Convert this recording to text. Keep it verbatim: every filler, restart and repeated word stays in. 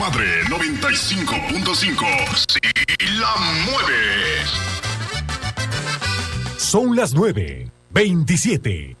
Madre noventa y cinco punto cinco. Sí, la mueves. Son las nueve veintisiete.